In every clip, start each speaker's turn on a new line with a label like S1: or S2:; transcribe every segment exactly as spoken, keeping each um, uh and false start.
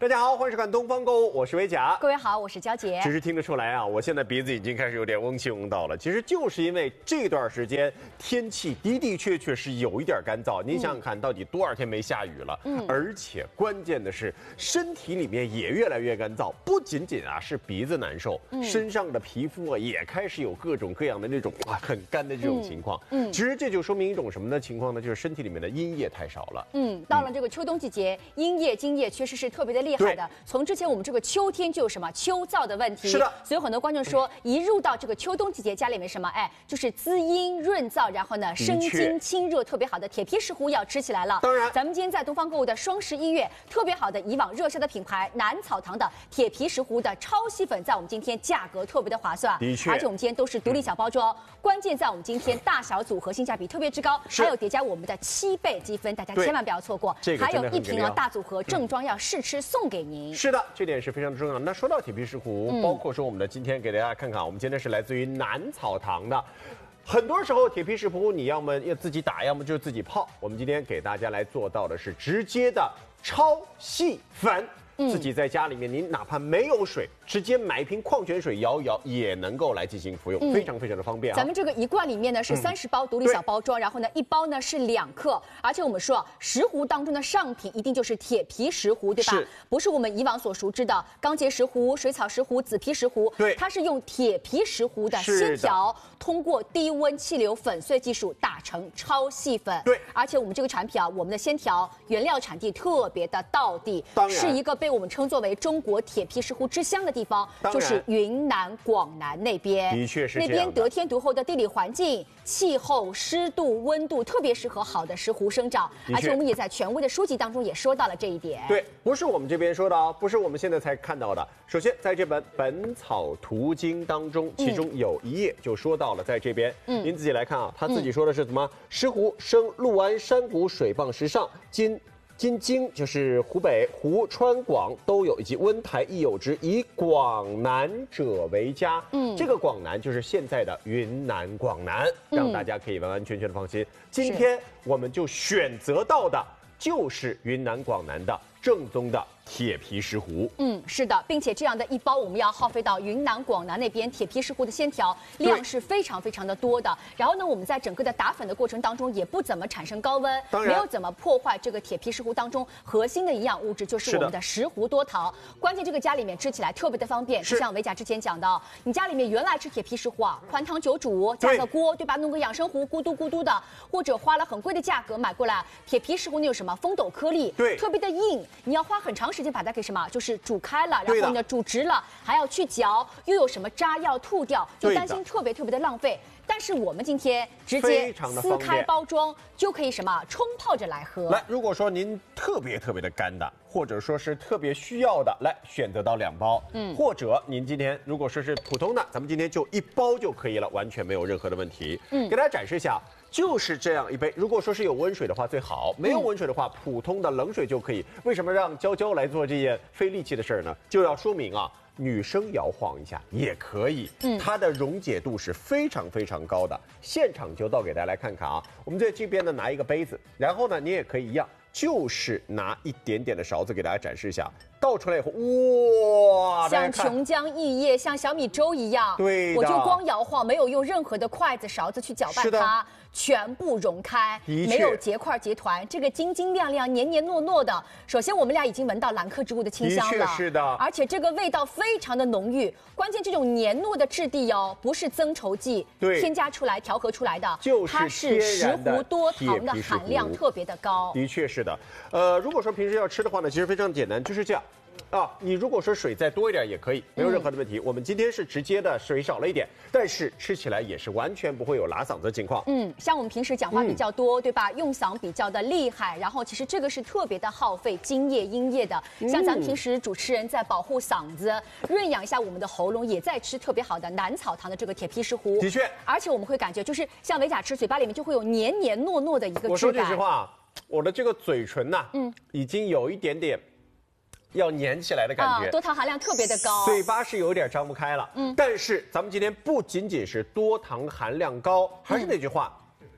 S1: 大家好，欢迎收看《东方购物》，我是维甲。
S2: 各位好，我是娇姐。
S1: 其实听得出来啊，我现在鼻子已经开始有点嗡气嗡到了。其实就是因为这段时间天气的的确确是有一点干燥。您想想看，到底多少天没下雨了？嗯，而且关键的是，身体里面也越来越干燥。不仅仅啊是鼻子难受，嗯、身上的皮肤啊也开始有各种各样的那种啊很干的这种情况。嗯，其实这就说明一种什么的情况呢？就是身体里面的阴液太少了。
S2: 嗯，到了这个秋冬季节，阴液、津液确实是特别的厉害的。从之前我们这个秋天就有什么秋燥的问题，
S1: 是的，
S2: 所以很多观众说，一入到这个秋冬季节，家里面什么，哎，就是滋阴润燥，然后呢生津清热，特别好的铁皮石斛要吃起来了。
S1: 当然，
S2: 咱们今天在东方购物的双十一月，特别好的以往热销的品牌南草堂的铁皮石斛的超细粉，在我们今天价格特别的划算，
S1: 的确，
S2: 而且我们今天都是独立小包装，嗯、关键在我们今天大小组合性价比特别之高，还有叠加我们的七倍积分，大家千万不要错过。
S1: 这个
S2: 还有一瓶呢大组合正装要试吃送给您。
S1: 是的，这点是非常的重要。那说到铁皮石斛，嗯、包括说我们的今天给大家看看，我们今天是来自于南草堂的。很多时候铁皮石斛你要么要自己打，要么就是自己泡。我们今天给大家来做到的是直接的超细粉。嗯、自己在家里面，您哪怕没有水，直接买一瓶矿泉水摇一摇，也能够来进行服用，嗯、非常非常的方便啊。
S2: 咱们这个一罐里面呢是三十包独立小包装，嗯、然后呢一包呢是两克，而且我们说石斛当中的上品一定就是铁皮石斛，对吧？是，不是我们以往所熟知的钢结石斛、水草石斛、紫皮石斛，
S1: 对，
S2: 它是用铁皮石斛的纤条，通过低温气流粉碎技术打成超细粉。
S1: 对，
S2: 而且我们这个产品啊，我们的纤条原料产地特别的道地，
S1: 当然
S2: 是一个被我们称作为中国铁皮石斛之乡的地方，就是云南广南那边。
S1: 的确是
S2: 那边得天独厚的地理环境、气候、湿度、温度，特别适合好的石斛生长。而且我们也在权威的书籍当中也说到了这一点。
S1: 对，不是我们这边说的啊，不是我们现在才看到的。首先，在这本《本草图经》当中，其中有一页就说到了，在这边，嗯，您自己来看啊，他自己说的是什么？石斛生六安山谷水蚌石上，今。今京就是湖北、湖川广都有，以及温台亦有之，以广南者为佳。嗯，这个广南就是现在的云南广南，让大家可以完完全全的放心。嗯、今天我们就选择到的就是云南广南的正宗的铁皮石斛。嗯，
S2: 是的，并且这样的一包我们要耗费到云南广南那边，铁皮石斛的纤条量是非常非常的多的。然后呢，我们在整个的打粉的过程当中也不怎么产生高温，没有怎么破坏这个铁皮石斛当中核心的营养物质，就是我们的石斛多糖。关键这个家里面吃起来特别的方便，就像维甲之前讲到，你家里面原来吃铁皮石斛啊，宽汤久煮，加个锅，对吧？弄个养生壶，咕嘟咕嘟的，或者花了很贵的价格买过来，铁皮石斛那有什么风斗颗粒，
S1: 对，
S2: 特别的硬，你要花很长时间把它给什么？就是煮开了，然后呢煮直了，还要去嚼，又有什么渣要吐掉，就担心特别特别的浪费。但是我们今天直接撕开包装就可以什么冲泡着来喝。
S1: 来，如果说您特别特别的干的，或者说是特别需要的，来选择到两包。嗯，或者您今天如果说是普通的，咱们今天就一包就可以了，完全没有任何的问题。嗯，给大家展示一下。就是这样一杯，如果说是有温水的话最好，没有温水的话，嗯、普通的冷水就可以。为什么让娇娇来做这件费力气的事儿呢？就要说明啊，女生摇晃一下也可以，嗯，它的溶解度是非常非常高的。现场就倒给大家来看看啊，我们在这边呢拿一个杯子，然后呢你也可以一样，就是拿一点点的勺子给大家展示一下。倒出来以后，哇，
S2: 像琼浆玉液，像小米粥一样。
S1: 对，
S2: 我就光摇晃，没有用任何的筷子、勺子去搅拌它，全部溶开，没有结块结团，这个晶晶亮亮、黏黏糯糯的。首先，我们俩已经闻到兰科植物的清香了，
S1: 是的，
S2: 而且这个味道非常的浓郁。关键这种黏糯的质地哦，不是增稠剂添加出来、调和出来的，
S1: 就是
S2: 它是石斛多糖的含量特别的高。
S1: 的确是的，呃，如果说平时要吃的话呢，其实非常简单，就是这样。啊，你如果说水再多一点也可以，没有任何的问题。嗯、我们今天是直接的水少了一点，但是吃起来也是完全不会有拉嗓子的情况。
S2: 嗯，像我们平时讲话比较多，嗯、对吧？用嗓比较的厉害，然后其实这个是特别的耗费津液、阴液的。像咱们平时主持人在保护嗓子、润养一下我们的喉咙，也在吃特别好的南草堂的这个铁皮石斛。
S1: 的确，
S2: 而且我们会感觉就是像维甲吃，嘴巴里面就会有黏黏糯糯的一个质感。
S1: 我说句实话，我的这个嘴唇呐、啊，嗯，已经有一点点。要粘起来的感觉，
S2: 啊、多糖含量特别的高，
S1: 嘴巴是有点张不开了。嗯，但是咱们今天不仅仅是多糖含量高，还是那句话，嗯、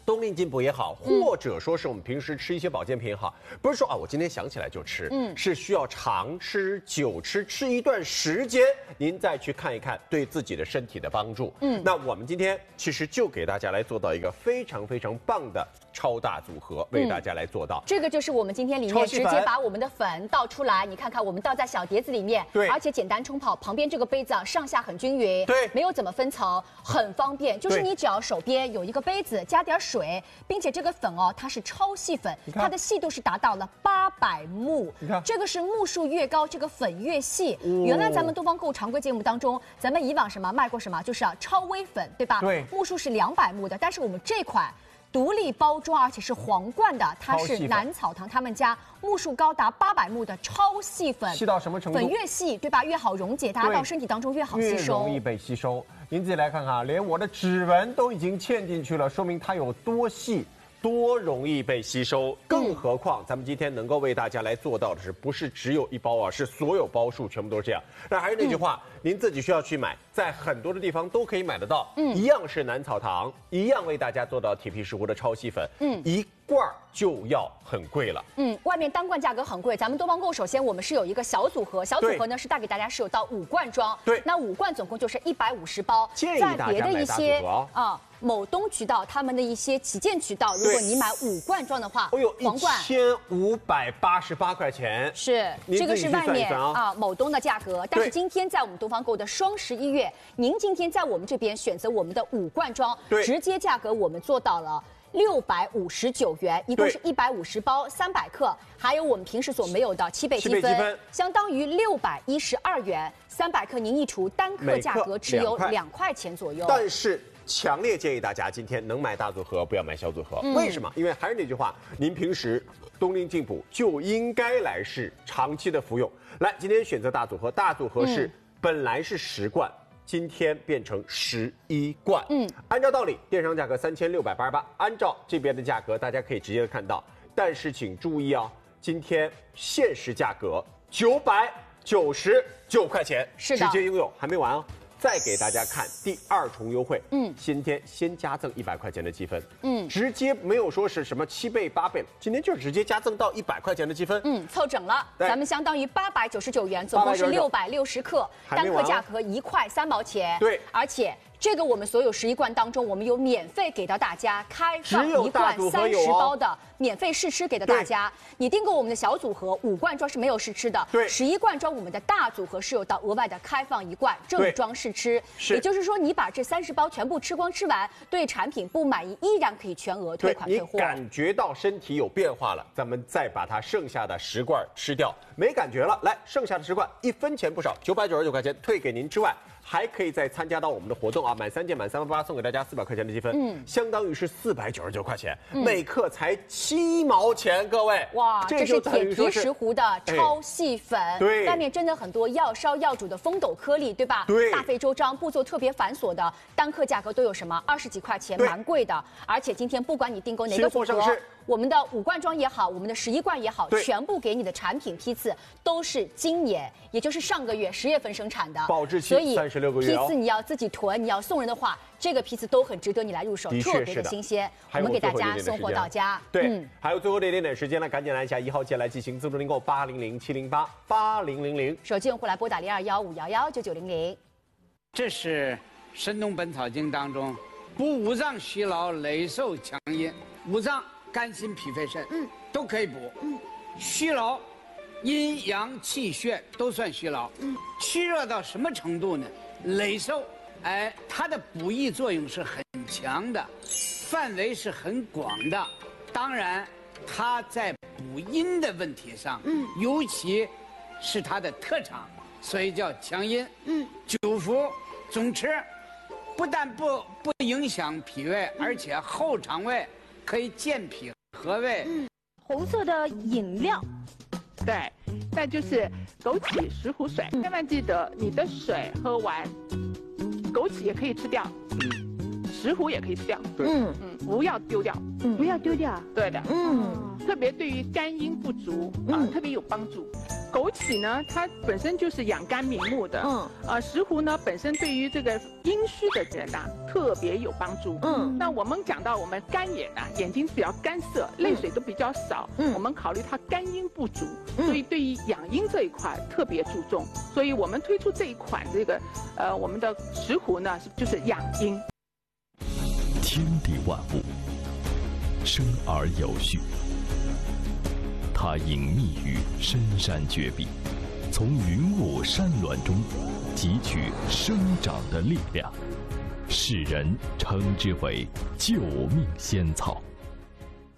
S1: 冬令进补也好，或者说是我们平时吃一些保健品也好，不是说啊我今天想起来就吃，嗯，是需要长吃久吃，吃一段时间，您再去看一看对自己的身体的帮助。嗯，那我们今天其实就给大家来做到一个非常非常棒的超大组合，为大家来做到。嗯、
S2: 这个就是我们今天里面直接把我们的粉倒出来，你看看我们倒在小碟子里面，
S1: 对，
S2: 而且简单冲泡，旁边这个杯子啊上下很均匀，
S1: 对，
S2: 没有怎么分层，很方便。就是你只要手边有一个杯子，加点水，并且这个粉哦，它是超细粉，它的细度是达到了八百目。你看，这个是目数越高，这个粉越细。哦、原来咱们东方购物常规节目当中，咱们以往什么卖过什么，就是啊超微粉，对吧？
S1: 对，
S2: 目数是两百目的，但是我们这款。独立包装，而且是皇冠的，它是南草堂他们家目数高达八百目的超细粉，
S1: 细到什么程度？
S2: 粉越细，对吧？越好溶解，它到身体当中越好吸收，
S1: 越容易被吸收。您自己来看看啊，连我的指纹都已经嵌进去了，说明它有多细。多容易被吸收，更何况咱们今天能够为大家来做到的是，不是只有一包啊，是所有包数全部都是这样。那还是那句话，嗯、您自己需要去买，在很多的地方都可以买得到。嗯，一样是南草堂，一样为大家做到铁皮石斛的超细粉。嗯，一罐就要很贵了。
S2: 嗯，外面单罐价格很贵，咱们东方购首先我们是有一个小组合，小组合呢是带给大家是有到五罐装。
S1: 对，
S2: 那五罐总共就是一百五十包。
S1: 建议大家买大组合
S2: 啊。某东渠道他们的一些旗舰渠道，如果你买五罐装的话，
S1: 哦呦，
S2: 皇冠
S1: 一千五百八十八块钱，
S2: 是这个是外面啊某东的价格。但是今天在我们东方购的双十一月，您今天在我们这边选择我们的五罐装，直接价格我们做到了六百五十九元，一共是一百五十包三百克，还有我们平时所没有的七倍积分，积分相当于六百一十二元，三百克您一除，单克价格只有两块钱左右。
S1: 但是强烈建议大家今天能买大组合，不要买小组合。嗯、为什么？因为还是那句话，您平时冬令进补就应该来是长期的服用。来，今天选择大组合，大组合是、嗯、本来是十罐，今天变成十一罐。嗯，按照道理，电商价格三千六百八十八，按照这边的价格，大家可以直接看到。但是请注意啊，今天限时价格九百九十九块钱，
S2: 是的，
S1: 直接拥有，还没完哦。再给大家看第二重优惠，嗯，今天先加赠一百块钱的积分，嗯，直接没有说是什么七倍八倍，今天就直接加赠到一百块钱的积分，
S2: 嗯，凑整了，咱们相当于八百九十九元，总共是六百六十克，单克价格一块三毛钱，
S1: 对，
S2: 而且。这个我们所有十一罐当中，我们有免费给到大家开放一罐三十包的免费试吃给到大家。你订购我们的小组合五罐装是没有试吃的，
S1: 对，
S2: 十一罐装我们的大组合是有到额外的开放一罐正装试吃。也就是说，你把这三十包全部吃光吃完，对产品不满意依然可以全额退款退货。
S1: 你感觉到身体有变化了，咱们再把它剩下的十罐吃掉。没感觉了，来，剩下的十罐一分钱不少，九百九十九块钱退给您之外。还可以再参加到我们的活动啊，买三件满三八八送给大家四百块钱的积分，嗯，相当于是四百九十九块钱，嗯、每克才七毛钱，各位，
S2: 哇，这是铁皮石斛的超细粉，
S1: 哎、对，
S2: 外面真的很多要烧要煮的风斗颗粒，对吧？
S1: 对，
S2: 大费周章，步骤特别繁琐的，单克价格都有什么二十几块钱，蛮贵的。而且今天不管你订购哪个组合，我们的五罐装也好，我们的十一罐也好，全部给你的产品批次都是今年，也就是上个月十月份生产的，
S1: 保质期三十六个月。
S2: 批次你要自己囤，你要送人的话，这个批次都很值得你来入手，特别的新鲜。我们给大家送货到家。
S1: 对，嗯、还有最后的一点点时间了，赶紧来一下一号键来进行自助订购八零零七零八八零零零，
S2: 手机用户来拨打零二幺五幺幺九九零零。
S3: 这是《神农本草经》当中，补五脏虚劳、累瘦强阴，五脏肝心脾肺肾，嗯，都可以补。嗯，虚劳。阴阳气血都算虚劳，嗯，虚弱到什么程度呢？累瘦，哎，它的补益作用是很强的，范围是很广的。当然，它在补阴的问题上，嗯，尤其是它的特长，所以叫强阴。嗯，久服总吃，不但不不影响脾胃，而且后肠胃可以健脾和胃。
S4: 嗯，红色的饮料。对，再就是枸杞石斛水，千万记得你的水喝完，枸杞也可以吃掉。 石斛也可以吃掉。
S5: 嗯
S4: 嗯，不要丢掉，
S5: 嗯，不要丢掉。
S4: 对的，
S5: 嗯，
S4: 特别对于肝阴不足啊，特别有帮助。枸杞呢，它本身就是养肝明目的，嗯，啊，石斛呢本身对于这个阴虚的人呐特别有帮助。嗯，那我们讲到我们干眼呐，眼睛比较干涩，泪水都比较少，嗯，我们考虑它肝阴不足，所以对于养阴这一块特别注重，所以我们推出这一款这个，呃，我们的石斛呢是就是养阴。
S6: 天地万物，生而有序。它隐秘于深山绝壁，从云雾山峦中汲取生长的力量，世人称之为救命仙草。